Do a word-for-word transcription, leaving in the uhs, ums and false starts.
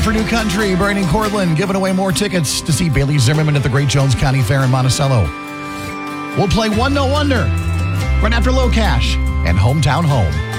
For New Country, Brandon Cortland giving away more tickets to see Bailey Zimmerman at the Great Jones County Fair in Monticello. We'll play One No Wonder right after Low Cash and Hometown Home.